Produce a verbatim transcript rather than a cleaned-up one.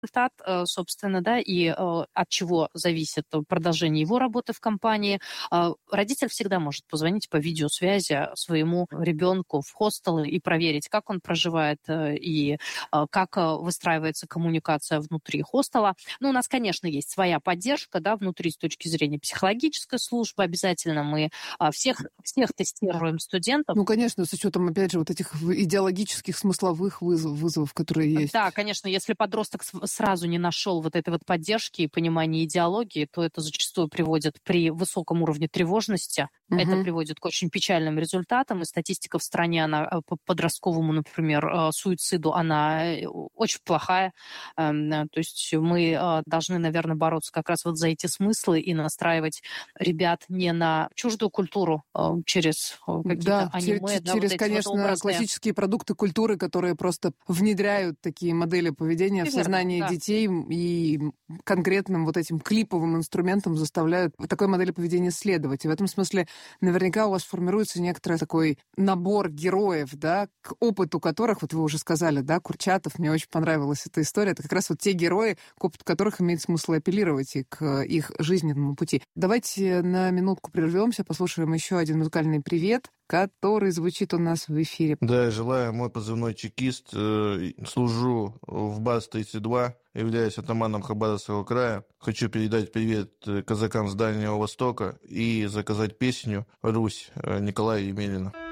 результат, э, собственно, да, и э, от чего зависит продолжение его работы в компании. Э, родитель всегда может позвонить по видеосвязи своему ребенку в хостелы и проверить, как он проживает э, и э, как э, выстраивается коммуникация внутри хостела. Ну, у нас, конечно, есть своя поддержка, да, внутри с точки зрения психологической службы. Обязательно мы э, всех, всех тестируем студентов. Ну, конечно, с учетом, опять же, вот этих идеологических, смысловых вызов, вызовов, которые есть. Да, конечно, если подросток сразу не нашел вот этой вот поддержки и понимания идеологии, то это зачастую приводит при высоком уровне тревожности, угу. Это приводит к очень печальным результатам, и статистика в стране, она по подростковому, например, суициду, она очень плохая. То есть мы должны, наверное, бороться как раз вот за эти смыслы и настраивать ребят не на чуждую культуру через какие-то да, аниме. Через, да, через вот конечно, вот классические продукты культуры, которые просто внедряют такие модели поведения Верно, в сознание да. детей и конкретным вот этим клиповым инструментом заставляют такой модели поведения следовать. И в этом смысле наверняка у вас формируется некоторый такой набор героев, да, к опыту которых, вот вы уже сказали, да, Курчатов, мне очень понравилась эта история, это как раз вот те герои, к опыту которых имеет смысл апеллировать и к их жизненному пути. Давайте на минутку прервемся, послушаем еще один музыкальный привет, который звучит у нас в эфире. Да, желаю, мой позывной чекист, э, служу в БАЗ тридцать два, являюсь атаманом Хабаровского края. Хочу передать привет казакам с Дальнего Востока и заказать песню «Русь» Николая Емелина.